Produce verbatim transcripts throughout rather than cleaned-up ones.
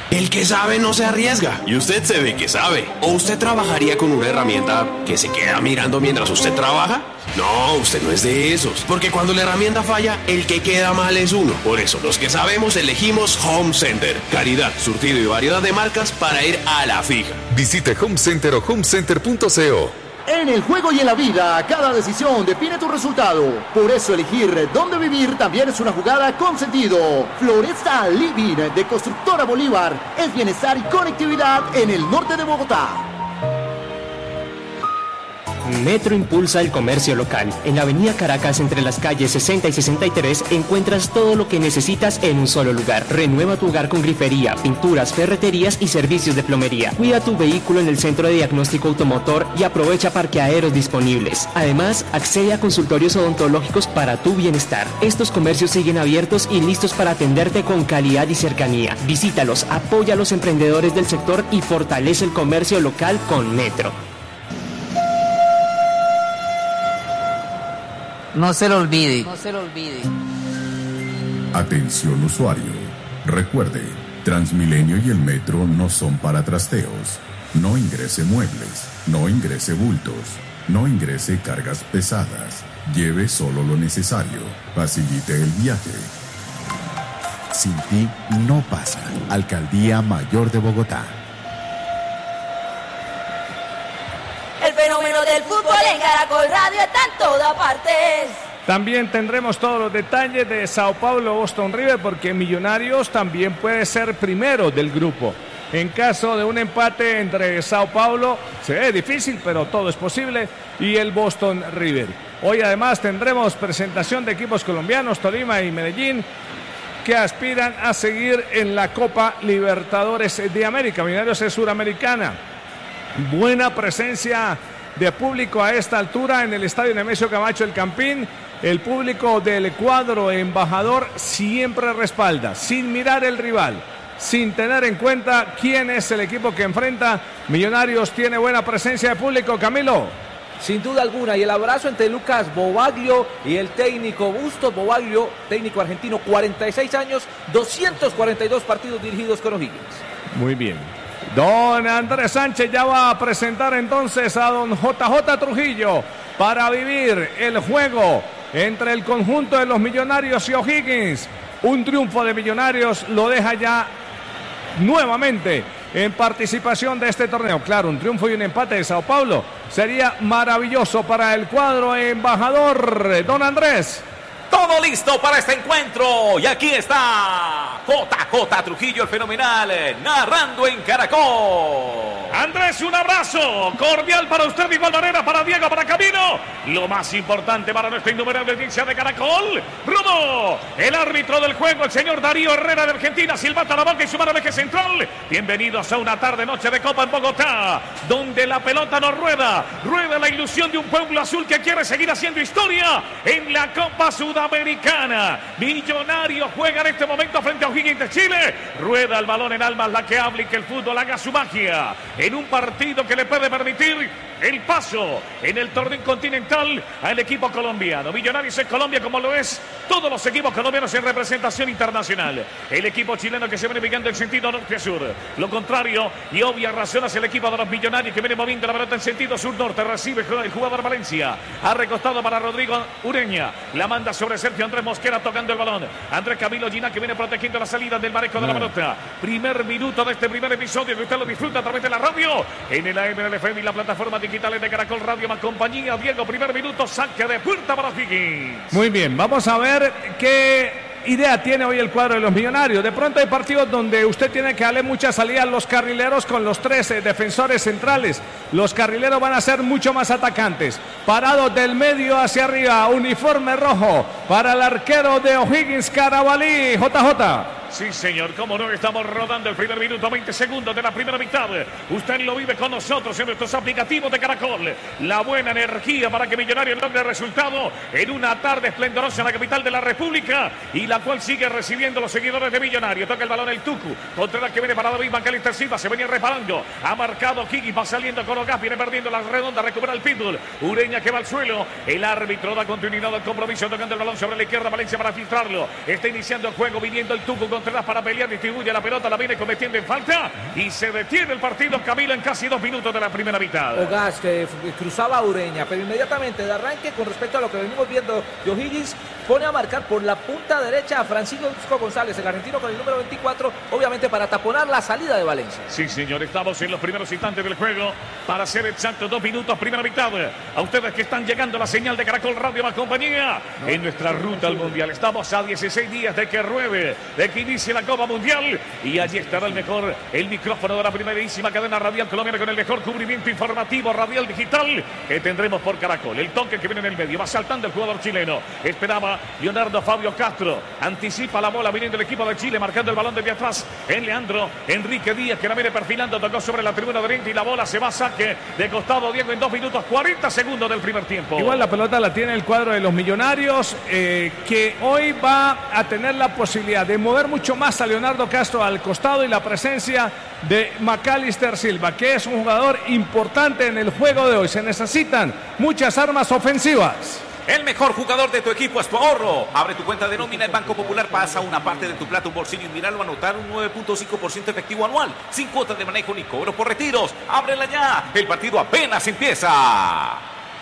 El que sabe no se arriesga, y usted se ve que sabe. ¿O usted trabajaría con una herramienta que se queda mirando mientras usted trabaja? No, usted no es de esos, porque cuando la herramienta falla, el que queda mal es uno. Por eso, los que sabemos elegimos Home Center. Calidad, surtido y variedad de marcas para ir a la fija. Visite Home Center o home center punto co. En el juego y en la vida, cada decisión define tu resultado. Por eso elegir dónde vivir también es una jugada con sentido. Floresta Living de Constructora Bolívar es bienestar y conectividad en el norte de Bogotá. Metro impulsa el comercio local. En la avenida Caracas, entre las calles sesenta y sesenta y tres, encuentras todo lo que necesitas en un solo lugar. Renueva tu hogar con grifería, pinturas, ferreterías y servicios de plomería. Cuida tu vehículo en el Centro de Diagnóstico Automotor y aprovecha parqueaderos disponibles. Además, accede a consultorios odontológicos para tu bienestar. Estos comercios siguen abiertos y listos para atenderte con calidad y cercanía. Visítalos, apoya a los emprendedores del sector y fortalece el comercio local con Metro. No se lo olvide. No se lo olvide. Atención usuario. Recuerde, Transmilenio y el Metro no son para trasteos. No ingrese muebles, no ingrese bultos, no ingrese cargas pesadas. Lleve solo lo necesario. Facilite el viaje. Sin ti no pasa. Alcaldía Mayor de Bogotá. El fenómeno del fútbol en Caracol Radio está en todas partes. También tendremos todos los detalles de Sao Paulo Boston River, porque Millonarios también puede ser primero del grupo. En caso de un empate entre Sao Paulo, se ve difícil, pero todo es posible, y el Boston River. Hoy además tendremos presentación de equipos colombianos, Tolima y Medellín, que aspiran a seguir en la Copa Libertadores de América. Millonarios es suramericana. Buena presencia de público a esta altura en el estadio Nemesio Camacho El Campín. El público del cuadro embajador siempre respalda, sin mirar el rival, sin tener en cuenta quién es el equipo que enfrenta. Millonarios tiene buena presencia de público, Camilo. Sin duda alguna, y el abrazo entre Lucas Bobaglio y el técnico Bustos Bobaglio, técnico argentino, cuarenta y seis años, doscientos cuarenta y dos partidos dirigidos con O'Higgins. Muy bien. Don Andrés Sánchez ya va a presentar entonces a don J J Trujillo para vivir el juego entre el conjunto de los Millonarios y O'Higgins. Un triunfo de Millonarios lo deja ya nuevamente en participación de este torneo. Claro, un triunfo y un empate de Sao Paulo sería maravilloso para el cuadro embajador. Don Andrés. Todo listo para este encuentro. Y aquí está J J Trujillo, el fenomenal, narrando en Caracol. Andrés, un abrazo cordial para usted, de igual manera para Diego, para Camino. Lo más importante para nuestra innumerable audiencia de Caracol. Rodó el árbitro del juego, el señor Darío Herrera de Argentina. Silbata la boca y su mano de eje central. Bienvenidos a una tarde, noche de Copa en Bogotá, donde la pelota no rueda. Rueda la ilusión de un pueblo azul que quiere seguir haciendo historia en la Copa Sudamericana. Millonarios juega en este momento frente a O'Higgins de Chile. Rueda el balón en almas, la que habla y que el fútbol haga su magia en un partido que le puede permitir el paso en el torneo continental al equipo colombiano. Millonarios es Colombia, como lo es todos los equipos colombianos en representación internacional. El equipo chileno que se viene picando en sentido norte a sur. Lo contrario y obvia razón hacia el equipo de los Millonarios, que viene moviendo la pelota en sentido sur-norte. Recibe el jugador Valencia. Ha recostado para Rodrigo Ureña. La manda sobre Sergio Andrés Mosquera tocando el balón. Andrés Camilo Gina, que viene protegiendo la salida del manejo de la pelota. Primer minuto de este primer episodio que usted lo disfruta a través de la radio, en el A M, en el F M y la plataforma digitales de Caracol Radio más compañía. Diego, primer minuto, saque de puerta para O'Higgins. Muy bien, vamos a ver qué idea tiene hoy el cuadro de los Millonarios. De pronto hay partidos donde usted tiene que darle mucha salida a los carrileros con los tres eh, defensores centrales. Los carrileros van a ser mucho más atacantes. Parados del medio hacia arriba, uniforme rojo para el arquero de O'Higgins, Carabalí. J J. Sí, señor, cómo no, estamos rodando el primer minuto, veinte segundos de la primera mitad. Usted lo vive con nosotros en nuestros aplicativos de Caracol. La buena energía para que Millonarios logre resultado en una tarde esplendorosa en la capital de la República, y la cual sigue recibiendo los seguidores de Millonarios. Toca el balón el Tucu, Contreras, que viene para David Macalister Silva, se venía reparando, ha marcado Kiki, va saliendo con Ogas, viene perdiendo la redonda, recupera el Pitbull, Ureña que va al suelo, el árbitro da continuidad al compromiso, tocando el balón sobre la izquierda, Valencia para filtrarlo, está iniciando el juego, viniendo el Tucu con Contreras para pelear, distribuye la pelota, la viene cometiendo en falta y se detiene el partido, Camilo, en casi dos minutos de la primera mitad. Ogas que cruzaba a Ureña, pero inmediatamente de arranque, con respecto a lo que venimos viendo de O'Higgins, pone a marcar por la punta derecha a Francisco González, el argentino con el número veinticuatro, obviamente para taponar la salida de Valencia. Sí, señor, estamos en los primeros instantes del juego, para ser exacto, dos minutos, primera mitad. A ustedes que están llegando la señal de Caracol Radio más compañía, no, en nuestra ruta al Mundial. Estamos a dieciséis días de que ruede, de que inicie la Copa Mundial, y allí estará el mejor, el micrófono de la primerísima cadena radial colombiana con el mejor cubrimiento informativo radial digital que tendremos por Caracol. El toque que viene en el medio, va saltando el jugador chileno, esperaba Leonardo Fabio Castro, anticipa la bola viniendo el equipo de Chile, marcando el balón desde atrás en Leandro Enrique Díaz, que la viene perfilando, tocó sobre la tribuna derecha y la bola se va a saque de costado, Diego, en dos minutos cuarenta segundos del primer tiempo. Igual la pelota la tiene el cuadro de los Millonarios, eh, que hoy va a tener la posibilidad de mover mucho más a Leonardo Castro al costado, y la presencia de Macalister Silva, que es un jugador importante en el juego de hoy. Se necesitan muchas armas ofensivas. El mejor jugador de tu equipo es tu ahorro. Abre tu cuenta de nómina en Banco Popular, pasa una parte de tu plata, un bolsillo y míralo, anotar un nueve punto cinco por ciento efectivo anual, sin cuotas de manejo ni cobro por retiros. Ábrela ya, el partido apenas empieza.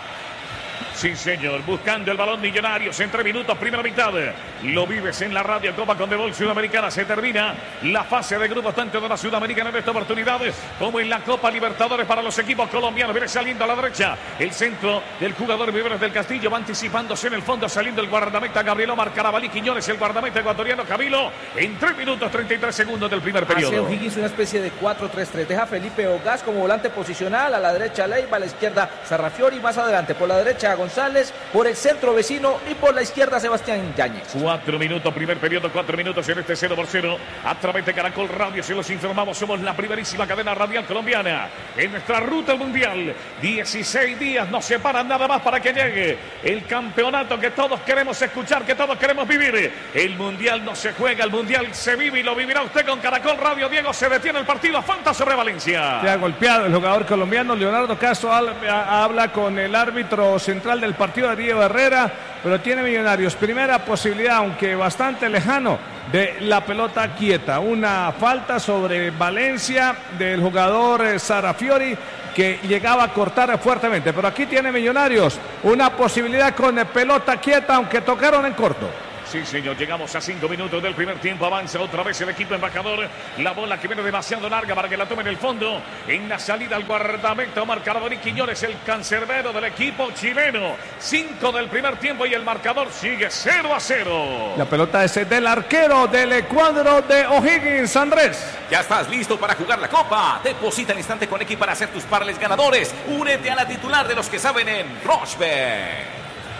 Sí, señor, buscando el balón Millonarios, entre minutos, primera mitad. Lo vives en la radio Copa Conmebol Sudamericana. Se termina la fase de grupos tanto de la Sudamericana en esta oportunidad como en la Copa Libertadores para los equipos colombianos. Viene saliendo a la derecha el centro del jugador Viveros del Castillo, va anticipándose en el fondo, saliendo el guardameta Gabriel Omar Carabalí Quiñones, el guardameta ecuatoriano Camilo, en tres minutos treinta y tres segundos del primer periodo. Hace O'Higgins una especie de cuatro tres tres, deja a Felipe Ogas como volante posicional, a la derecha Leiva, a la izquierda Sarrafiori, más adelante por la derecha González, por el centro Vecino y por la izquierda Sebastián Yáñez. Cuatro minutos, primer periodo, cuatro minutos en este cero por cero. A través de Caracol Radio se los informamos, somos la primerísima cadena radial colombiana en nuestra ruta al Mundial. dieciséis días nos separan nada más para que llegue el campeonato que todos queremos escuchar, que todos queremos vivir. El Mundial no se juega, el Mundial se vive y lo vivirá usted con Caracol Radio. Diego, se detiene el partido, falta sobre Valencia. Se ha golpeado el jugador colombiano. Leonardo Castro habla con el árbitro central del partido, de Diego Herrera, pero tiene Millonarios primera posibilidad, aunque bastante lejano, de la pelota quieta. Una falta sobre Valencia del jugador Sarrafiori, que llegaba a cortar fuertemente, pero aquí tiene Millonarios una posibilidad con pelota quieta, aunque tocaron en corto. Sí, señor, llegamos a cinco minutos del primer tiempo, avanza otra vez el equipo embajador, la bola que viene demasiado larga para que la tome en el fondo, en la salida al guardameta Omar Carabalí Quiñones, el cancerbero del equipo chileno. Cinco del primer tiempo y el marcador sigue cero a cero. La pelota es del arquero del cuadro de O'Higgins, Andrés. Ya estás listo para jugar la Copa. Deposita al instante con X para hacer tus parlays ganadores. Únete a la titular de los que saben en Rochebet.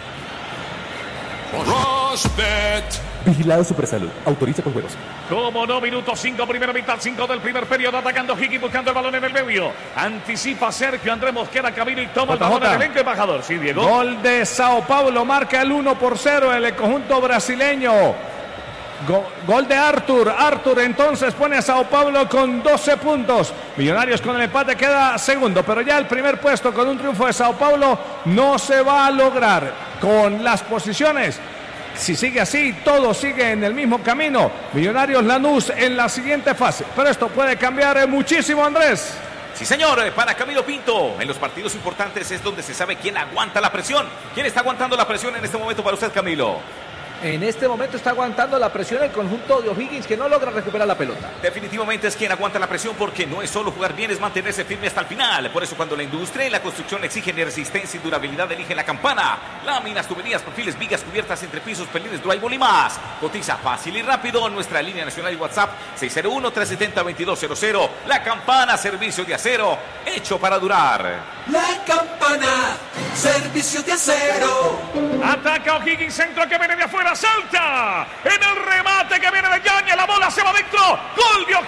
Rochebet. Vigilado Supersalud. Autoriza con juegos. Como no, minuto cinco, primera mitad, cinco del primer periodo, atacando Higgins, buscando el balón en el medio. Anticipa Sergio Andrés Mosquera, Camilo, y toma J J. el balón en el elenco embajador. Sí, Diego. Gol de Sao Paulo, marca el uno por cero el conjunto brasileño. Go, gol de Arthur. Arthur entonces pone a Sao Paulo con doce puntos. Millonarios con el empate queda segundo, pero ya el primer puesto con un triunfo de Sao Paulo no se va a lograr. Con las posiciones, si sigue así, todo sigue en el mismo camino. Millonarios Lanús en la siguiente fase, pero esto puede cambiar muchísimo, Andrés. Sí, señor, para Camilo Pinto, en los partidos importantes es donde se sabe quién aguanta la presión. ¿Quién está aguantando la presión en este momento para usted, Camilo? En este momento está aguantando la presión el conjunto de O'Higgins, que no logra recuperar la pelota. Definitivamente es quien aguanta la presión, porque no es solo jugar bien, es mantenerse firme hasta el final. Por eso cuando la industria y la construcción exigen resistencia y durabilidad, elige la Campana. Láminas, tuberías, perfiles, vigas, cubiertas, entrepisos, pelines, drywall y más. Cotiza fácil y rápido en nuestra línea nacional y WhatsApp seis cero uno, tres siete cero, dos dos cero cero. La Campana, servicio de acero hecho para durar. La Campana, servicio de acero. Ataca O'Higgins, centro que viene de afuera. Salta en el remate que viene de Yañez, la bola se va adentro, gol de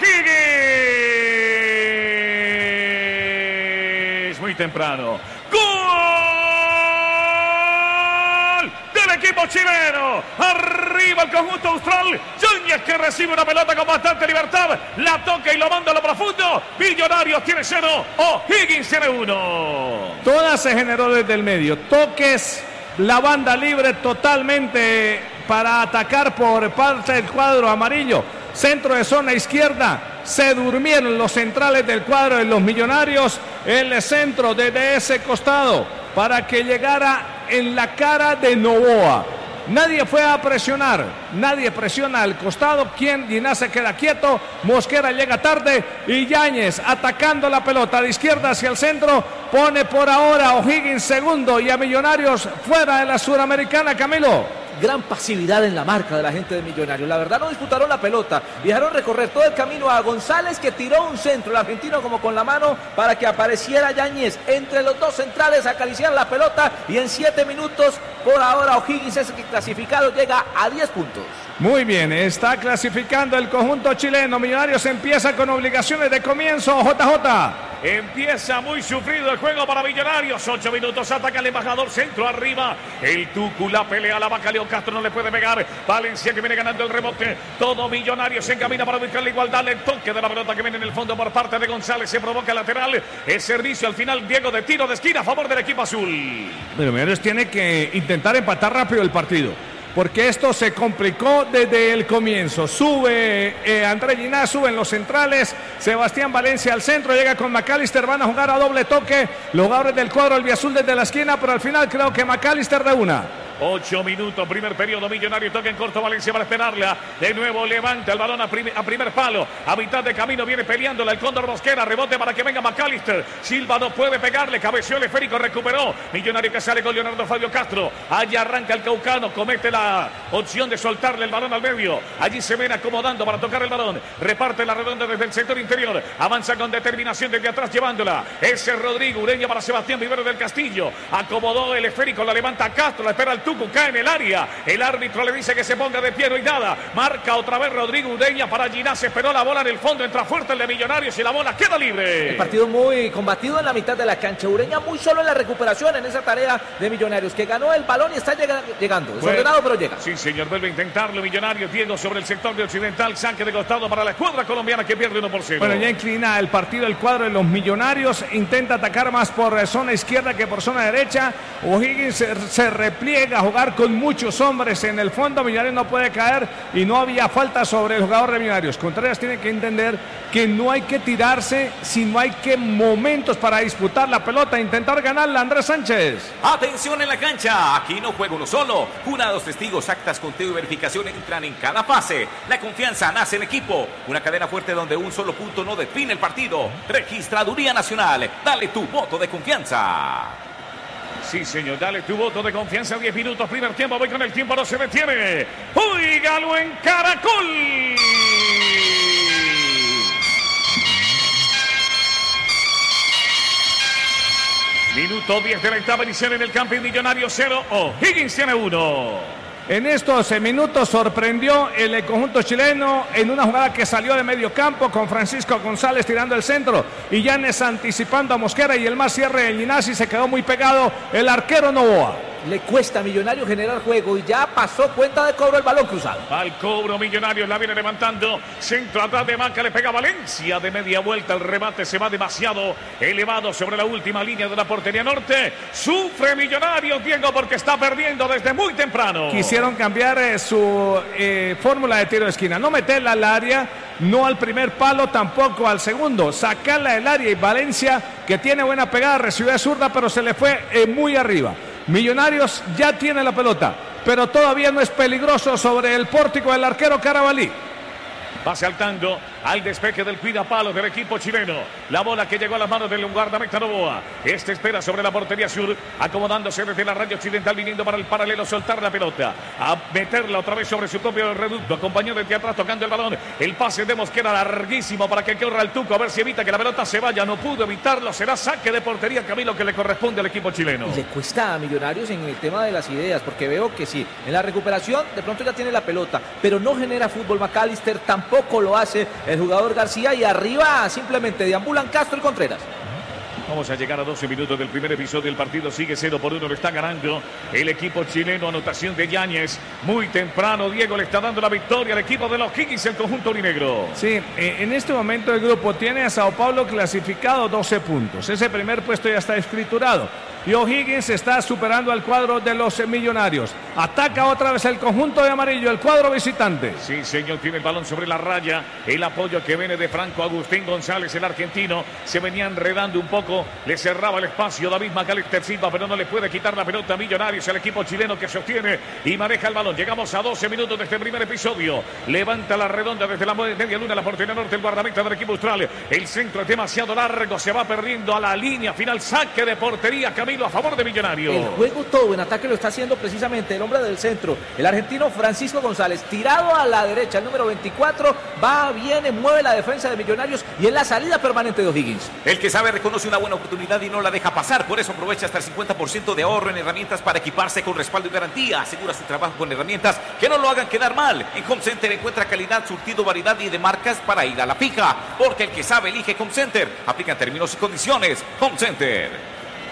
O'Higgins, muy temprano, gol del equipo chileno, arriba el conjunto austral. Yañez, que recibe una pelota con bastante libertad, la toca y lo manda a lo profundo. Millonarios tiene cero, O'Higgins tiene uno. Toda se generó desde el medio, toques, la banda libre totalmente para atacar por parte del cuadro amarillo. Centro de zona izquierda. Se durmieron los centrales del cuadro de los Millonarios. El centro desde ese costado para que llegara en la cara de Novoa. Nadie fue a presionar, nadie presiona al costado. Quien Ginás se queda quieto, Mosquera llega tarde y Yáñez atacando la pelota de izquierda hacia el centro. Pone por ahora a O'Higgins segundo y a Millonarios fuera de la Suramericana, Camilo. Gran pasividad en la marca de la gente de Millonarios. La verdad no disputaron la pelota. Dejaron recorrer todo el camino a González, que tiró un centro, el argentino como con la mano, para que apareciera Yáñez entre los dos centrales, acariciar la pelota y en siete minutos, por ahora O'Higgins es el clasificado, llega a diez puntos. Muy bien, está clasificando el conjunto chileno. Millonarios empieza con obligaciones de comienzo. J J. Empieza muy sufrido el juego para Millonarios. Ocho minutos, ataca el embajador, centro arriba. El Tucu la pelea, la vaca León Castro no le puede pegar. Valencia que viene ganando el rebote. Todo Millonarios se encamina para buscar la igualdad. El toque de la pelota que viene en el fondo por parte de González. Se provoca lateral. El servicio al final, Diego, de tiro de esquina a favor del equipo azul. Pero Millonarios tiene que intentar empatar rápido el partido, porque esto se complicó desde el comienzo. Sube eh, André Ginás, suben los centrales. Sebastián Valencia al centro, llega con McAllister. Van a jugar a doble toque los jugadores del cuadro albiazul desde la esquina, pero al final creo que McAllister de una. Ocho minutos, primer periodo, Millonario toca en corto, Valencia para esperarla. De nuevo levanta el balón a, prim a primer palo. A mitad de camino viene peleándola el Cóndor Mosquera. Rebote para que venga McAllister. Silva no puede pegarle. Cabeció el esférico, recuperó. Millonario que sale con Leonardo Fabio Castro. Allí arranca el caucano. Comete la opción de soltarle el balón al medio. Allí se ven acomodando para tocar el balón. Reparte la redonda desde el sector interior. Avanza con determinación desde atrás llevándola. Ese es Rodrigo Ureña para Sebastián Vivero del Castillo. Acomodó el esférico, la levanta Castro. La espera el Tucu, cae en el área. El árbitro le dice que se ponga de pie, no hay nada. Marca otra vez Rodrigo Ureña para Ginás. Esperó la bola en el fondo. Entra fuerte el de Millonarios y la bola queda libre. El partido muy combatido en la mitad de la cancha. Ureña muy solo en la recuperación en esa tarea de Millonarios, que ganó el balón y está llega, llegando. Desordenado, bueno, pero llega. Sí, señor, vuelve a intentarlo Millonarios. Diego sobre el sector de Occidental. Saque de costado para la escuadra colombiana que pierde uno por cero. Bueno, ya inclina el partido el cuadro de los Millonarios. Intenta atacar más por zona izquierda que por zona derecha. O'Higgins se, se repliega a jugar con muchos hombres en el fondo. Millonarios no puede caer y no había falta sobre el jugador de Millonarios. Contreras tiene que entender que no hay que tirarse, sino hay que momentos para disputar la pelota, intentar ganarla. Andrés Sánchez. Atención en la cancha, aquí no juega uno solo. Jurados, testigos, actas, conteo y verificación entran en cada fase. La confianza nace en equipo. Una cadena fuerte donde un solo punto no define el partido. Registraduría Nacional, dale tu voto de confianza. Sí, señor, dale tu voto de confianza. diez minutos, primer tiempo, voy con el tiempo, no se detiene. ¡Óigalo en Caracol! Minuto diez de la octava edición en el Camping Millonario cero. O'Higgins tiene uno. En estos minutos sorprendió el conjunto chileno en una jugada que salió de medio campo con Francisco González tirando el centro y Yáñez anticipando a Mosquera y el más cierre de Ginás y se quedó muy pegado el arquero Novoa. Le cuesta a Millonario generar juego y ya pasó cuenta de cobro el balón cruzado. Al cobro Millonarios la viene levantando. Centro atrás de Maca, le pega Valencia de media vuelta. El remate se va demasiado elevado sobre la última línea de la portería norte. Sufre Millonarios, Diego, porque está perdiendo desde muy temprano. Quisieron cambiar eh, su eh, fórmula de tiro de esquina. No meterla al área, no al primer palo, tampoco al segundo. Sacarla del área y Valencia, que tiene buena pegada, recibió de zurda, pero se le fue eh, muy arriba. Millonarios ya tiene la pelota, pero todavía no es peligroso sobre el pórtico del arquero Carabalí. Va saltando al despeje del cuidapalos del equipo chileno. La bola que llegó a las manos del guardameta Novoa. Este espera sobre la portería sur, acomodándose desde la raya occidental, viniendo para el paralelo, soltar la pelota, a meterla otra vez sobre su propio reducto, acompañado desde atrás, tocando el balón. El pase de Mosquera larguísimo para que corra el Tuco, a ver si evita que la pelota se vaya. No pudo evitarlo, será saque de portería, Camilo, que le corresponde al equipo chileno. Y le cuesta a Millonarios en el tema de las ideas, porque veo que sí, en la recuperación de pronto ya tiene la pelota, pero no genera fútbol. McAllister tampoco lo hace el jugador García, y arriba simplemente deambulan Castro y Contreras. Vamos a llegar a doce minutos del primer episodio. El partido sigue cero por uno, lo está ganando el equipo chileno. Anotación de Yáñez muy temprano. Diego le está dando la victoria al equipo de los Higgins, el conjunto aurinegro. Sí, en este momento el grupo tiene a Sao Paulo clasificado doce puntos. Ese primer puesto ya está escriturado. y O'Higgins está superando al cuadro de los Millonarios. Ataca otra vez el conjunto de amarillo, el cuadro visitante. Sí, señor, tiene el balón sobre la raya. El apoyo que viene de Franco Agustín González, el argentino. Se venía enredando un poco, le cerraba el espacio David Macalister Silva, pero no le puede quitar la pelota a Millonarios, el equipo chileno que sostiene y maneja el balón. Llegamos a doce minutos de este primer episodio. Levanta la redonda desde la media luna, la portería norte, el guardameta del equipo austral. El centro es demasiado largo, se va perdiendo a la línea final. Saque de portería, Camilo, a favor de Millonarios. El juego todo en ataque lo está haciendo precisamente el hombre del centro, el argentino Francisco González, tirado a la derecha, el número veinticuatro, va, viene, mueve la defensa de Millonarios y es la salida permanente de O'Higgins. El que sabe reconoce una buena oportunidad y no la deja pasar, por eso aprovecha hasta el cincuenta por ciento de ahorro en herramientas para equiparse con respaldo y garantía. Asegura su trabajo con herramientas que no lo hagan quedar mal. En Home Center encuentra calidad, surtido, variedad y de marcas para ir a la fija, porque el que sabe elige Home Center. Aplican términos y condiciones. Home Center.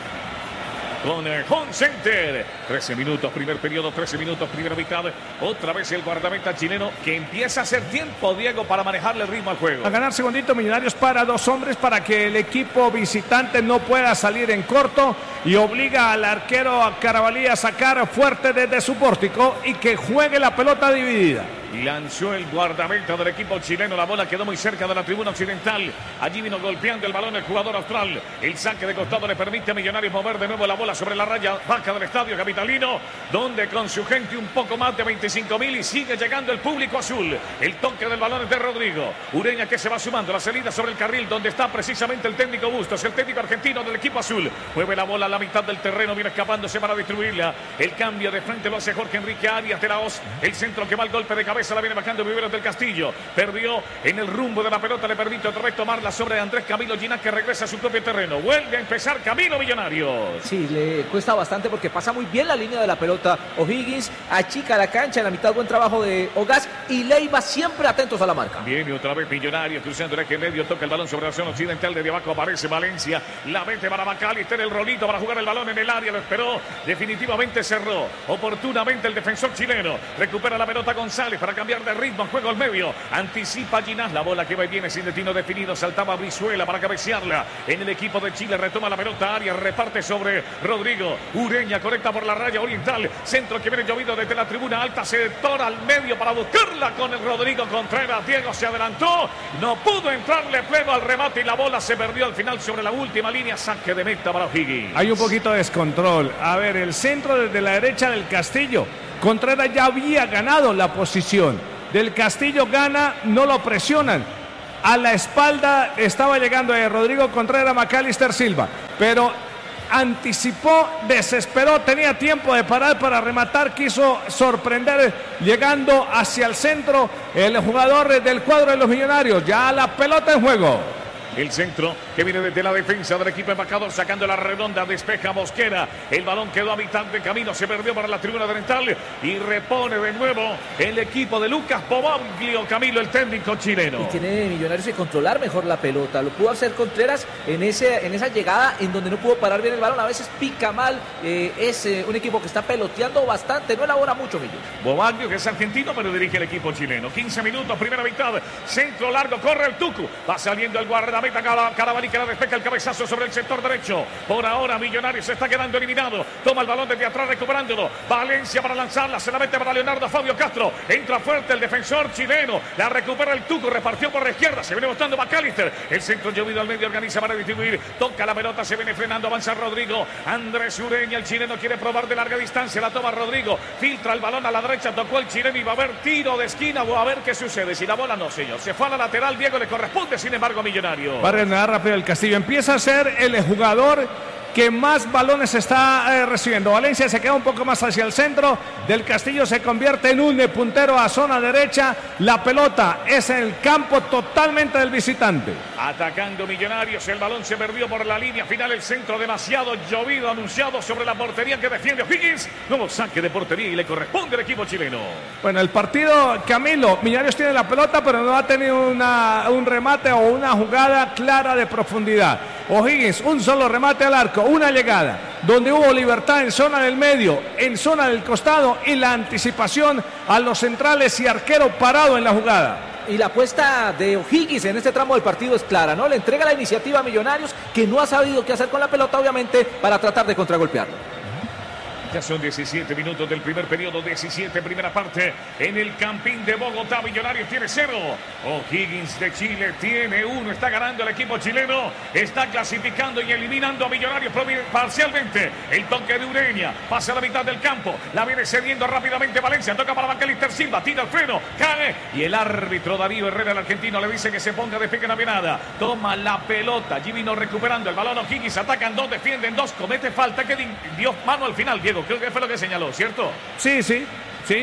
Con el Home Center, trece minutos, primer periodo, trece minutos, primera mitad. Otra vez el guardameta chileno que empieza a hacer tiempo, Diego, para manejarle el ritmo al juego. A ganar segundito, Millonarios para dos hombres para que el equipo visitante no pueda salir en corto y obliga al arquero a Carabalí a sacar fuerte desde su pórtico y que juegue la pelota dividida. Lanzó el guardameta del equipo chileno, la bola quedó muy cerca de la tribuna occidental. Allí vino golpeando el balón el jugador austral. El saque de costado le permite a Millonarios mover de nuevo la bola sobre la raya baja del estadio capitalino, donde con su gente un poco más de veinticinco mil y sigue llegando el público azul. El toque del balón es de Rodrigo Ureña, que se va sumando la salida sobre el carril donde está precisamente el técnico Bustos, el técnico argentino del equipo azul. Mueve la bola a la mitad del terreno, viene escapándose para distribuirla. El cambio de frente lo hace Jorge Enrique Arias de la Hoz. El centro que va al golpe de cabeza la viene bajando Viveros del Castillo. Perdió en el rumbo de la pelota, le permite otra vez tomarla sobre Andrés Camilo Ginás, que regresa a su propio terreno. Vuelve a empezar Camilo Millonarios. Sí, le cuesta bastante porque pasa muy bien la línea de la pelota. O'Higgins achica la cancha, en la mitad buen trabajo de Ogaz y Leiva siempre atentos a la marca. Viene otra vez Millonarios cruzando el eje medio, toca el balón sobre la zona occidental, desde abajo aparece Valencia, la mete para Macalister, el rolito para jugar el balón en el área, lo esperó, definitivamente cerró oportunamente el defensor chileno, recupera la pelota González para cambiar de ritmo, juego al medio, anticipa Ginás, la bola que va y viene sin destino definido, saltaba Brizuela para cabecearla, en el equipo de Chile retoma la pelota Arias, reparte sobre Rodrigo Ureña, conecta por la raya oriental, centro que viene llovido desde la tribuna alta, se tora al medio para buscarla con el Rodrigo Contreras, Diego se adelantó, no pudo entrarle pleno al remate y la bola se perdió al final sobre la última línea, saque de meta para O'Higgins. Hay un poquito de descontrol, a ver, el centro desde la derecha del Castillo, Contreras ya había ganado la posición, del Castillo gana, no lo presionan, a la espalda estaba llegando eh, Rodrigo Contreras, Macalister Silva, pero anticipó, desesperó, tenía tiempo de parar para rematar, quiso sorprender llegando hacia el centro el jugador del cuadro de los Millonarios, ya la pelota en juego. El centro que viene desde la defensa del equipo embajador, sacando la redonda, despeja Mosquera. El balón quedó a mitad de camino, se perdió para la tribuna oriental y repone de nuevo el equipo de Lucas Pobaglio, Camilo, el técnico chileno. Y tiene Millonarios que controlar mejor la pelota. Lo pudo hacer Contreras en, ese, en esa llegada en donde no pudo parar bien el balón. A veces pica mal. Eh, es eh, un equipo que está peloteando bastante, no elabora mucho, Millo. Pobaglio, que es argentino, pero dirige el equipo chileno. quince minutos, primera mitad. Centro largo, corre el Tucu. Va saliendo el guardameta Carabalí, que la despeja el cabezazo sobre el sector derecho. Por ahora Millonarios se está quedando eliminado. Toma el balón desde atrás recuperándolo. Valencia para lanzarla, se la mete para Leonardo Fabio Castro. Entra fuerte el defensor chileno. La recupera el Tuco, repartió por la izquierda. Se viene botando Macalister. El centro llovido al medio, organiza para distribuir. Toca la pelota, se viene frenando, avanza Rodrigo. Andrés Ureña, el chileno quiere probar de larga distancia. La toma Rodrigo. Filtra el balón a la derecha, tocó el chileno y va a haber tiro de esquina. O a ver qué sucede. Si la bola no, señor. Se fue a la lateral, Diego, le corresponde, sin embargo, a Millonarios. Va a reanudar rápido el Castillo. Empieza a ser el jugador que más balones está eh, recibiendo. Valencia se queda un poco más hacia el centro. Del Castillo se convierte en un puntero a zona derecha. La pelota es en el campo totalmente del visitante. Atacando Millonarios, el balón se perdió por la línea final. El centro demasiado llovido, anunciado sobre la portería que defiende O'Higgins. Nuevo saque de portería y le corresponde al equipo chileno. Bueno, el partido, Camilo, Millonarios tiene la pelota, pero no ha tenido una, un remate o una jugada clara de profundidad. O'Higgins, un solo remate al arco, una llegada, donde hubo libertad en zona del medio, en zona del costado y la anticipación a los centrales y arquero parado en la jugada. y la apuesta de O'Higgins en este tramo del partido es clara, ¿no? Le entrega la iniciativa a Millonarios, que no ha sabido qué hacer con la pelota, obviamente, para tratar de contragolpearlo. Ya son diecisiete minutos del primer periodo, diecisiete primera parte en el Campín de Bogotá. Millonarios tiene cero. O'Higgins de Chile tiene uno. Está ganando el equipo chileno. Está clasificando y eliminando a Millonarios parcialmente. El toque de Ureña pasa a la mitad del campo. La viene cediendo rápidamente Valencia. Toca para Macalister Silva. Tira el freno. Cae. Y el árbitro Darío Herrera, el argentino, le dice que se ponga de pie que no había nada. Toma la pelota. Allí vino recuperando el balón. O'Higgins atacan dos, defienden dos. Comete falta que dio mano al final, Diego. Creo que fue lo que señaló, ¿cierto? Sí, sí, sí.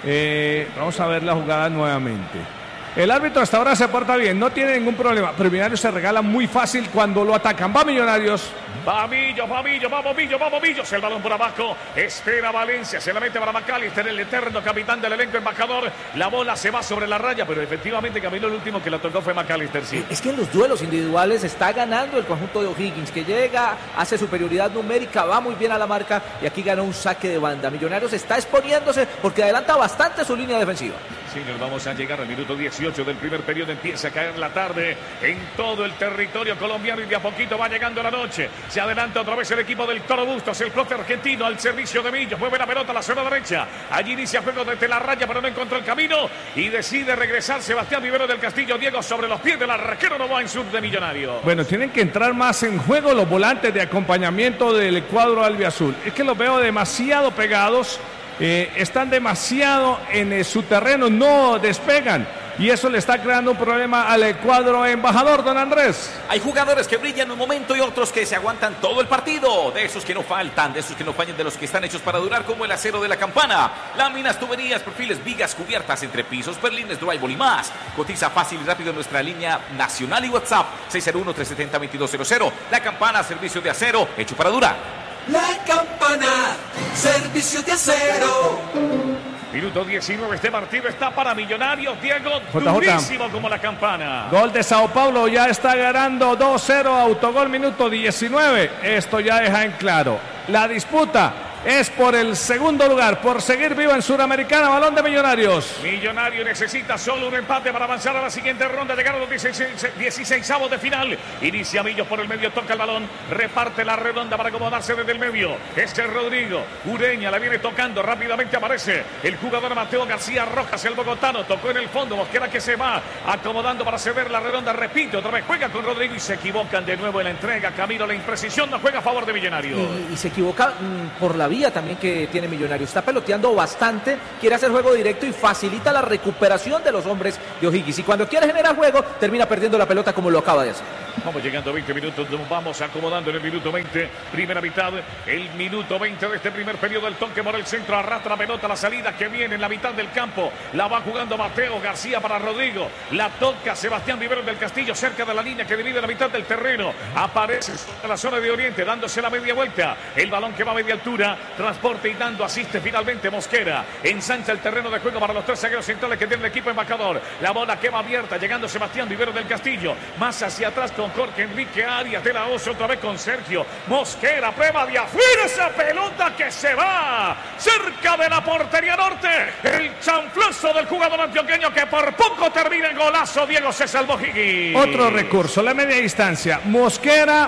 Eh, vamos a ver la jugada nuevamente. El árbitro hasta ahora se porta bien, no tiene ningún problema. Pero Millonarios se regala muy fácil cuando lo atacan. Va Millonarios. Va Millo, va Millo, vamos Millo, vamos Millos. El balón por abajo. Espera Valencia. Se la mete para Macalister, el eterno capitán del elenco embajador. La bola se va sobre la raya, pero efectivamente Camilo, el último que la tocó fue Macalister. Sí. Es que en los duelos individuales está ganando el conjunto de O'Higgins, que llega, hace superioridad numérica, va muy bien a la marca y aquí ganó un saque de banda. Millonarios está exponiéndose porque adelanta bastante su línea defensiva. Señor, vamos a llegar al minuto dieciocho del primer periodo. Empieza a caer la tarde en todo el territorio colombiano y de a poquito va llegando la noche. Se adelanta otra vez el equipo del Toro Bustos, el profe argentino al servicio de Millos. Mueve la pelota a la zona derecha. Allí inicia juego desde la raya, pero no encontró el camino y decide regresar Sebastián Vivero del Castillo. Diego sobre los pies del arquero Novoa en sur de Millonarios. Bueno, tienen que entrar más en juego los volantes de acompañamiento del cuadro albiazul. Es que los veo demasiado pegados. Eh, están demasiado en eh, su terreno, no despegan y eso le está creando un problema al cuadro embajador, don Andrés. Hay jugadores que brillan un momento y otros que se aguantan todo el partido, de esos que no faltan, de esos que no fallan, de los que están hechos para durar, como el acero de la Campana. Láminas, tuberías, perfiles, vigas, cubiertas, entrepisos, perlines, drywall y más. Cotiza fácil y rápido en nuestra línea nacional y WhatsApp seis cero uno, tres siete cero, dos dos cero cero. La Campana, servicio de acero hecho para durar. La Campana, servicio de acero. Minuto diecinueve, este partido está para Millonarios. Diego, J J. durísimo como la Campana. Gol de Sao Paulo, ya está ganando dos cero, autogol minuto diecinueve. Esto ya deja en claro. La disputa es por el segundo lugar, por seguir vivo en Suramericana. Balón de Millonarios. Millonario necesita solo un empate para avanzar a la siguiente ronda. Llegaron los dieciseisavos de final. Inicia Millos por el medio, toca el balón, reparte la redonda para acomodarse desde el medio. Este es Rodrigo. Ureña la viene tocando, rápidamente aparece el jugador Mateo García Rojas, el bogotano. Tocó en el fondo, Mosquera que se va acomodando para ceder la redonda. Repite, otra vez juega con Rodrigo y se equivocan de nuevo en la entrega. Camilo, la imprecisión no juega a favor de Millonarios. Y, y se equivoca mmm, por la vía también que tiene Millonarios. Está peloteando bastante, quiere hacer juego directo y facilita la recuperación de los hombres de O'Higgins. Y cuando quiere generar juego, termina perdiendo la pelota como lo acaba de hacer. Vamos llegando a veinte minutos, nos vamos acomodando en el minuto veinte, primera mitad, el minuto veinte de este primer periodo. El toque por el centro, arrastra la pelota, la salida que viene en la mitad del campo, la va jugando Mateo García para Rodrigo, la toca Sebastián Vivero del Castillo cerca de la línea que divide la mitad del terreno, aparece en la zona de Oriente dándose la media vuelta, el balón que va a media altura, transporte y dando, asiste finalmente Mosquera, ensancha el terreno de juego para los tres zagueros centrales que tiene el equipo embajador, la bola que va abierta, llegando Sebastián Vivero del Castillo, más hacia atrás con Jorge Enrique Arias de la Oso, otra vez con Sergio Mosquera, prueba de afuera esa pelota que se va cerca de la portería norte, el chanflazo del jugador antioqueño que por poco termina en golazo. Diego, se salvó Higgins. Otro recurso, la media distancia. Mosquera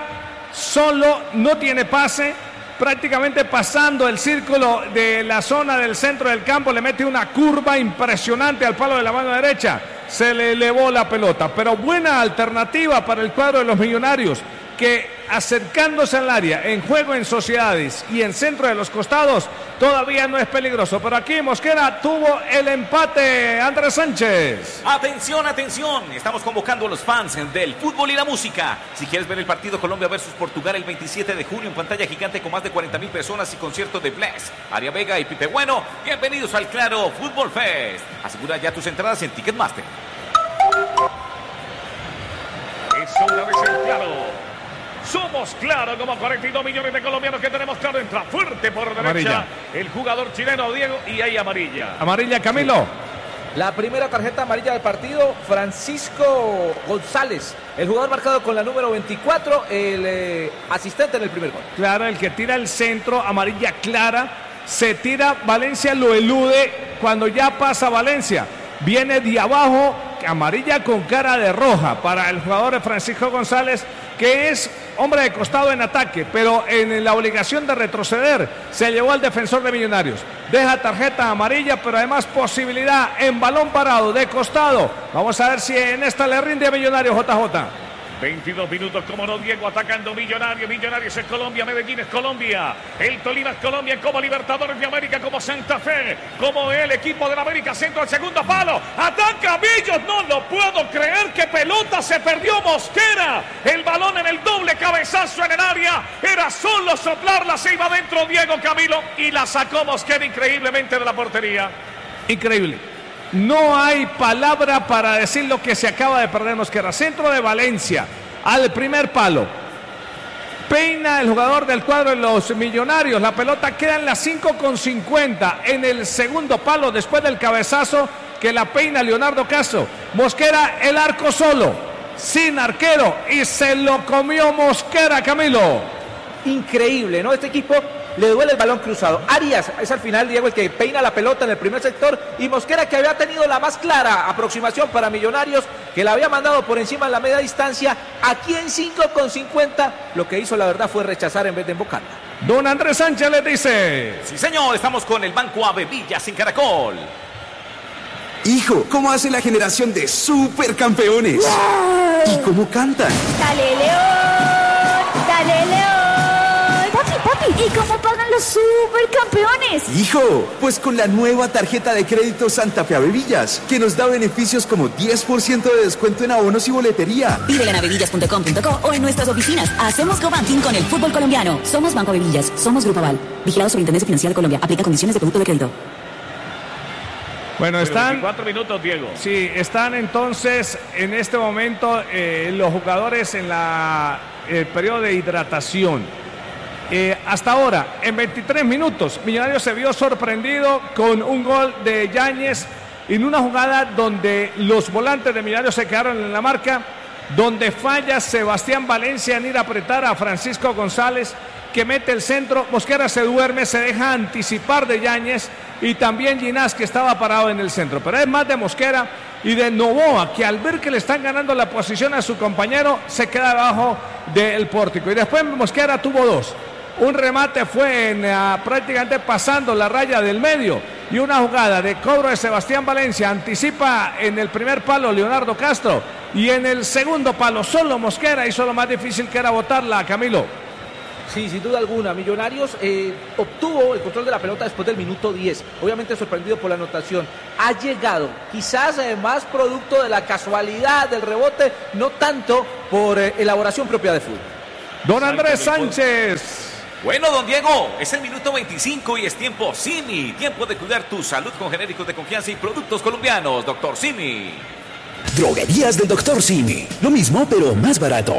solo, no tiene pase, prácticamente pasando el círculo de la zona del centro del campo, le mete una curva impresionante al palo de la mano derecha, se le elevó la pelota, pero buena alternativa para el cuadro de los Millonarios, que acercándose al área, en juego en sociedades y en centro de los costados, todavía no es peligroso, pero aquí Mosquera tuvo el empate. Andrés Sánchez. Atención, atención, estamos convocando a los fans del fútbol y la música. Si quieres ver el partido Colombia versus Portugal el veintisiete de junio en pantalla gigante con más de cuarenta mil personas y concierto de Bless, Aria Vega y Pipe Bueno, bienvenidos al Claro Fútbol Fest. Asegura ya tus entradas en Ticketmaster. Eso una vez el Claro. Somos Claro, como cuarenta y dos millones de colombianos que tenemos Claro. Entra fuerte por derecha amarilla el jugador chileno Diego y hay amarilla. Amarilla, Camilo. La primera tarjeta amarilla del partido, Francisco González, el jugador marcado con la número veinticuatro, el eh, asistente en el primer gol. Claro, el que tira el centro, amarilla clara, se tira, Valencia lo elude cuando ya pasa Valencia. Viene de abajo amarilla con cara de roja para el jugador de Francisco González, que es hombre de costado en ataque, pero en la obligación de retroceder se llevó al defensor de Millonarios. Deja tarjeta amarilla, pero además posibilidad en balón parado de costado. Vamos a ver si en esta le rinde a Millonarios, J J. veintidós minutos, como no, Diego, atacando Millonarios. Millonarios es Colombia, Medellín es Colombia, el Tolima es Colombia, como Libertadores de América, como Santa Fe, como el equipo de la América. Centro al segundo palo, ataca Millos, no lo puedo creer, que pelota se perdió Mosquera. El balón en el doble cabezazo en el área, era solo soplarla, se iba dentro Diego Camilo y la sacó Mosquera increíblemente de la portería. Increíble. No hay palabra para decir lo que se acaba de perder Mosquera. Centro de Valencia al primer palo. Peina el jugador del cuadro de los Millonarios. La pelota queda en la cinco con cincuenta. En el segundo palo, después del cabezazo que la peina Leonardo Castro. Mosquera, el arco solo, sin arquero. Y se lo comió Mosquera, Camilo. Increíble, ¿no? Este equipo le duele el balón cruzado. Arias es al final, Diego, el que peina la pelota en el primer sector, y Mosquera, que había tenido la más clara aproximación para Millonarios, que la había mandado por encima en la media distancia, aquí en cinco con cincuenta, lo que hizo la verdad fue rechazar en vez de embocarla. Don Andrés Sánchez le dice: sí señor, estamos con el Banco Avevillas en Caracol. Hijo, ¿cómo hace la generación de supercampeones? ¡Wow! ¿Y cómo cantan? ¡Dale León! ¡Dale León! ¿Y cómo pagan los supercampeones? Hijo, pues con la nueva tarjeta de crédito Santa Fe Avevillas, que nos da beneficios como diez por ciento de descuento en abonos y boletería. Pídela en avevillas punto com punto co o en nuestras oficinas. Hacemos cobanking con el fútbol colombiano. Somos Banco Avevillas, somos Grupo Aval. Vigilado Superintendencia Financiera de Colombia. Aplica condiciones de producto de crédito. Bueno, están... veinticuatro minutos, Diego. Sí, están entonces en este momento eh, los jugadores en la, el periodo de hidratación. Eh, hasta ahora, en veintitrés minutos, Millonarios se vio sorprendido con un gol de Yáñez en una jugada donde los volantes de Millonarios se quedaron en la marca, donde falla Sebastián Valencia en ir a apretar a Francisco González, que mete el centro. Mosquera se duerme, se deja anticipar de Yáñez, y también Ginás, que estaba parado en el centro. Pero es más de Mosquera y de Novoa, que al ver que le están ganando la posición a su compañero, se queda debajo del pórtico. Y después Mosquera tuvo dos. Un remate fue en, uh, prácticamente pasando la raya del medio, y una jugada de cobro de Sebastián Valencia. Anticipa en el primer palo Leonardo Castro, y en el segundo palo solo Mosquera hizo lo más difícil, que era botarla, Camilo. Sí, sin duda alguna. Millonarios eh, obtuvo el control de la pelota después del minuto diez. Obviamente sorprendido por la anotación. Ha llegado, quizás eh, más producto de la casualidad del rebote, no tanto por eh, elaboración propia de fútbol. Don Andrés Sánchez. Bueno, don Diego, es el minuto veinticinco y es tiempo Simi. Tiempo de cuidar tu salud con genéricos de confianza y productos colombianos. Doctor Simi. Droguerías del Doctor Simi. Lo mismo, pero más barato.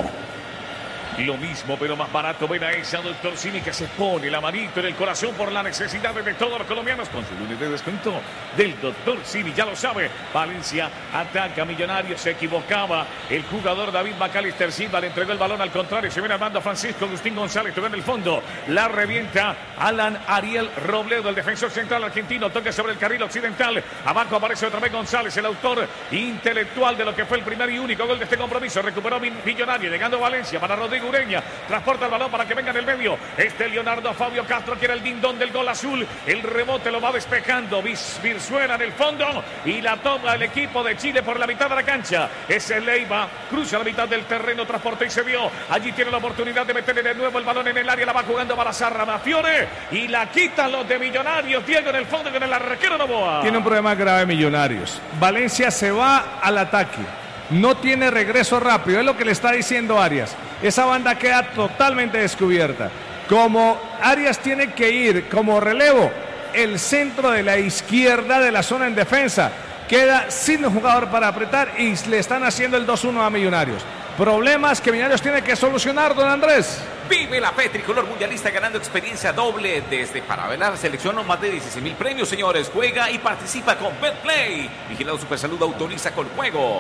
Lo mismo, pero más barato. Ven a esa Doctor Simi, que se pone la manito en el corazón por las necesidades de todos los colombianos, con su lunes de descuento del Doctor Simi. Ya lo sabe, Valencia ataca, Millonarios se equivocaba. El jugador David Macalister Silva le entregó el balón al contrario. Se viene armando a Francisco Agustín González, tocó en el fondo. La revienta Alan Ariel Robledo, el defensor central argentino. Toca sobre el carril occidental. Abajo aparece otra vez González, el autor intelectual de lo que fue el primer y único gol de este compromiso. Recuperó Millonario, llegando Valencia para Rodrigo Ureña. Transporta el balón para que venga en el medio. Este Leonardo Fabio Castro, que era el dindón del gol azul. El rebote lo va despejando Virzuela en el fondo, y la toma el equipo de Chile por la mitad de la cancha. Ese Leiva cruza la mitad del terreno, transporta y se vio. Allí tiene la oportunidad de meterle de nuevo el balón en el área. La va jugando Balazar Mafiore y la quitan los de Millonarios. Diego en el fondo con el arquero Novoa. Tiene un problema grave Millonarios. Valencia se va al ataque, no tiene regreso rápido, es lo que le está diciendo Arias. Esa banda queda totalmente descubierta. Como Arias tiene que ir como relevo, el centro de la izquierda de la zona en defensa queda sin un jugador para apretar, y le están haciendo el dos uno a Millonarios. Problemas que Millonarios tiene que solucionar, don Andrés. Vive la P tricolor mundialista, ganando experiencia doble desde para ver la selección, más de dieciséis mil premios, señores. Juega y participa con BetPlay. Vigilado Supersalud, autoriza con juegos.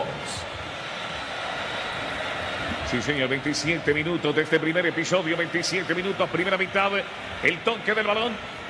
Sí, señor, veintisiete minutos de este primer episodio, veintisiete minutos, primera mitad, el toque del balón.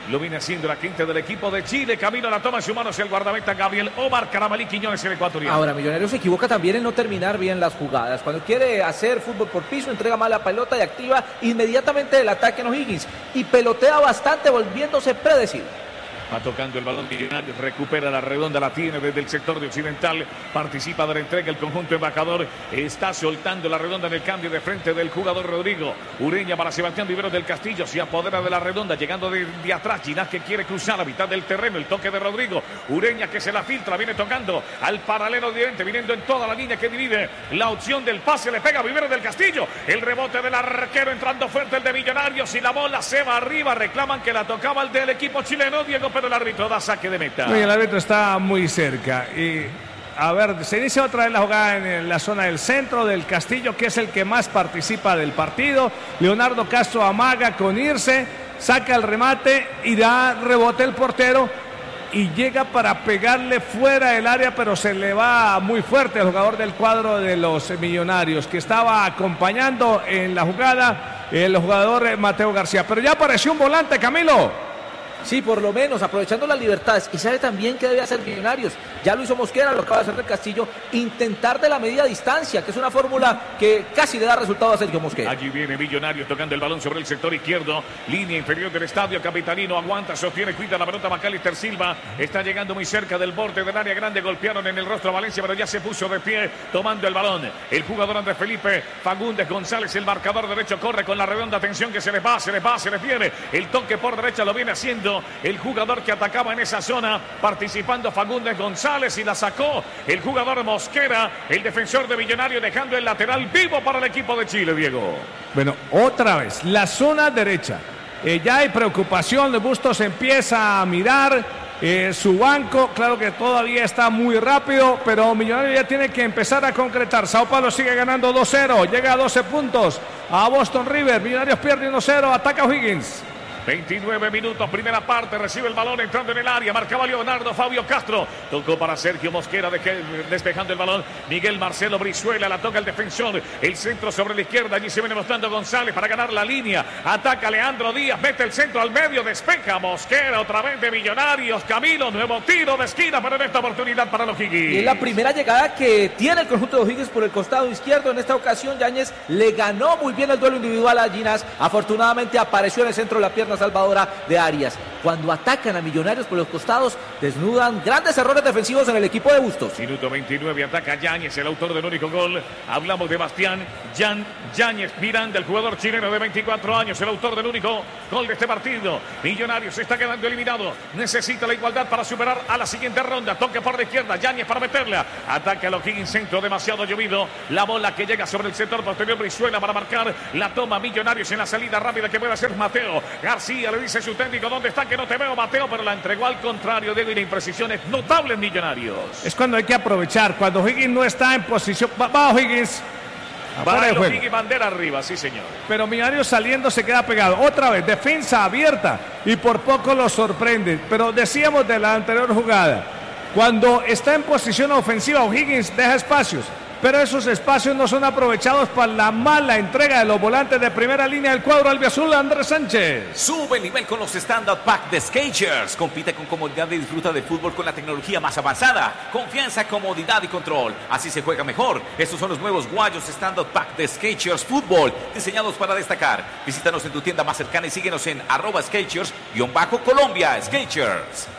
Lo viene haciendo la quinta del equipo de Chile. Camino la toma en sus manos el guardameta Gabriel Omar Carabalí Quiñones, el ecuatoriano. Ahora, Millonarios se equivoca también en no terminar bien las jugadas. Cuando quiere hacer fútbol por piso, entrega mal la pelota y activa inmediatamente el ataque en O'Higgins. Y pelotea bastante, volviéndose predecible. Va tocando el balón Millonarios, recupera la redonda, la tiene desde el sector de occidental, participa de la entrega el conjunto embajador, está soltando la redonda en el cambio de frente del jugador Rodrigo. Ureña para Sebastián Viveros del Castillo, se apodera de la redonda, llegando de, de atrás, Ginás que quiere cruzar a mitad del terreno, el toque de Rodrigo. Ureña que se la filtra, viene tocando al paralelo directo, viniendo en toda la línea que divide la opción del pase, le pega a Viveros del Castillo, el rebote del arquero entrando fuerte el de Millonarios y la bola se va arriba, reclaman que la tocaba el del equipo chileno, Diego, pero el árbitro da saque de meta. Y el árbitro está muy cerca. Y a ver, se inicia otra vez la jugada en la zona del centro del Castillo, que es el que más participa del partido. Leonardo Castro amaga con irse, saca el remate y da rebote el portero y llega para pegarle fuera del área, pero se le va muy fuerte al jugador del cuadro de los Millonarios, que estaba acompañando en la jugada el jugador Mateo García. Pero ya apareció un volante, Camilo. Sí, por lo menos, aprovechando las libertades. Y sabe también que debe hacer Millonarios. Ya lo hizo Mosquera, lo acaba de hacer del Castillo. Intentar de la media distancia, que es una fórmula que casi le da resultado a Sergio Mosquera. Allí viene Millonarios tocando el balón sobre el sector izquierdo. Línea inferior del estadio. Capitalino aguanta, sostiene, cuida la pelota Macalister Silva. Está llegando muy cerca del borde del área grande. Golpearon en el rostro a Valencia, pero ya se puso de pie tomando el balón. El jugador Andrés Felipe Fagundes González, el marcador derecho, corre con la redonda. Atención que se les va, se les va, se les viene. El toque por derecha lo viene haciendo el jugador que atacaba en esa zona, participando Fagundes González, y la sacó el jugador Mosquera, el defensor de Millonarios, dejando el lateral vivo para el equipo de Chile, Diego. Bueno, otra vez, la zona derecha. Eh, ya hay preocupación, Bustos empieza a mirar eh, su banco, claro que todavía está muy rápido, pero Millonarios ya tiene que empezar a concretar. Sao Paulo sigue ganando dos cero, llega a doce puntos a Boston River. Millonarios pierde uno cero, ataca O'Higgins. veintinueve minutos, primera parte, recibe el balón entrando en el área, marcaba Leonardo Fabio Castro, tocó para Sergio Mosquera, de que, despejando el balón, Miguel Marcelo Brizuela, la toca el defensor, el centro sobre la izquierda, allí se viene mostrando González para ganar la línea, ataca Leandro Díaz, mete el centro al medio, despeja Mosquera, otra vez de Millonarios, Camilo, nuevo tiro de esquina, pero en esta oportunidad para los O'Higgins. Y es la primera llegada que tiene el conjunto de O'Higgins por el costado izquierdo. En esta ocasión Yáñez le ganó muy bien el duelo individual a Ginás, afortunadamente apareció en el centro de la pierna salvadora de Arias. Cuando atacan a Millonarios por los costados, desnudan grandes errores defensivos en el equipo de Bustos. Minuto veintinueve, ataca Yáñez, el autor del único gol. Hablamos de Bastián Jan Yáñez Miranda, el jugador chileno de veinticuatro años, el autor del único gol de este partido. Millonarios se está quedando eliminado, necesita la igualdad para superar a la siguiente ronda. Toque por la izquierda, Yáñez para meterla. Ataca el O'Higgins, centro demasiado llovido. La bola que llega sobre el sector posterior, Brizuela para marcar. La toma Millonarios en la salida rápida que puede hacer Mateo García. Le dice su técnico, ¿dónde está? Que no te veo, Mateo, pero la entregó al contrario. Diego, y la imprecisión es notable en Millonarios. Es cuando hay que aprovechar, cuando O'Higgins no está en posición. Va, va O'Higgins. Para el O'Higgins, bandera arriba, sí señor. Pero Millonarios saliendo se queda pegado. Otra vez, defensa abierta y por poco lo sorprende. Pero decíamos de la anterior jugada, cuando está en posición ofensiva, O'Higgins deja espacios, pero esos espacios no son aprovechados para la mala entrega de los volantes de primera línea del cuadro albiazul, Andrés Sánchez. Sube el nivel con los Standard Pack de Skechers. Compite con comodidad y disfruta de fútbol con la tecnología más avanzada. Confianza, comodidad y control. Así se juega mejor. Estos son los nuevos guayos Standard Pack de Skechers Fútbol, diseñados para destacar. Visítanos en tu tienda más cercana y síguenos en arroba Skechers-Colombia. Skechers.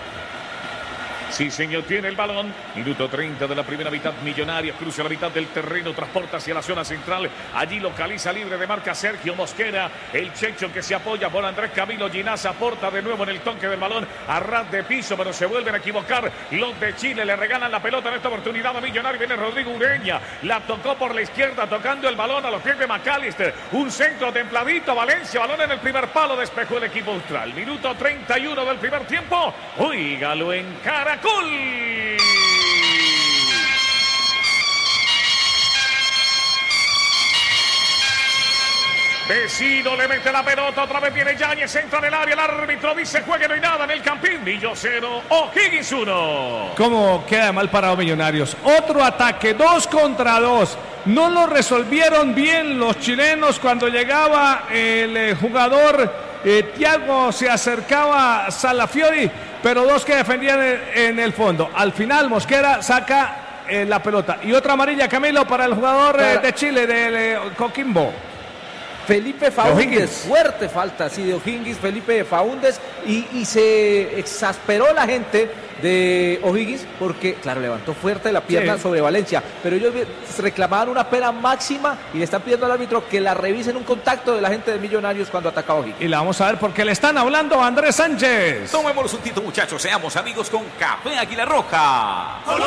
Sí, señor, tiene el balón. Minuto treinta de la primera mitad. Millonarios cruza la mitad del terreno, transporta hacia la zona central. Allí localiza libre de marca Sergio Mosquera. El Checho que se apoya por Andrés Camilo Ginás aporta de nuevo en el toque del balón a ras de piso, pero se vuelven a equivocar. Los de Chile le regalan la pelota en esta oportunidad a Millonarios. Viene Rodrigo Ureña. La tocó por la izquierda, tocando el balón a los pies de Macalister. Un centro templadito. Valencia, balón en el primer palo. Despejó el equipo austral. Minuto treinta y uno del primer tiempo. Óigalo en Caracol. Vecino le mete la pelota, otra vez viene Yáñez, entra en el área, el árbitro dice juegue, no hay nada en el Campín. Millo cero, O'Higgins uno. ¿Cómo queda mal parado Millonarios? Otro ataque, dos contra dos. No lo resolvieron bien los chilenos cuando llegaba el eh, jugador Eh, Thiago se acercaba a Salafiori, pero dos que defendían en, en el fondo. Al final Mosquera saca eh, la pelota. Y otra amarilla, Camilo, para el jugador eh, de Chile, de eh, Coquimbo. Felipe Faúndez, fuerte falta, sí, de O'Higgins, Felipe Faúndez, y, y se exasperó la gente de O'Higgins porque, claro, levantó fuerte la pierna sí. sobre Valencia, pero ellos reclamaban una pena máxima y le están pidiendo al árbitro que la revisen un contacto de la gente de Millonarios cuando atacaba a O'Higgins. Y la vamos a ver porque le están hablando a Andrés Sánchez. Tomémonos un tito, muchachos, seamos amigos con Café Águila Roja.